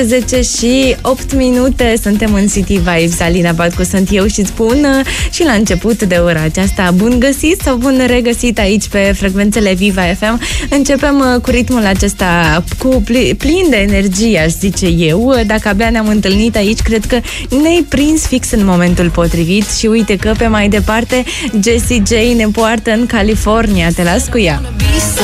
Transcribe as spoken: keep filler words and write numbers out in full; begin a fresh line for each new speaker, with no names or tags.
zece și opt minute, suntem în City Vibes. Alina Batcu sunt eu și spun și la început de ora aceasta bun găsit sau bun regăsit aici pe frecvențele Viva F M. Începem cu ritmul acesta cu pli, plin de energie, aș zice eu. Dacă abia ne-am întâlnit aici, cred că ne-ai prins fix în momentul potrivit și uite că pe mai departe Jessie J ne poartă în California. Te las cu ea.